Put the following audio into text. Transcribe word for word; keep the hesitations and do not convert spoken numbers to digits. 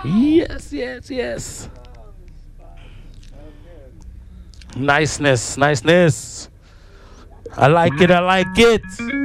Yes, yes, yes. Niceness, niceness. I like it, I like it.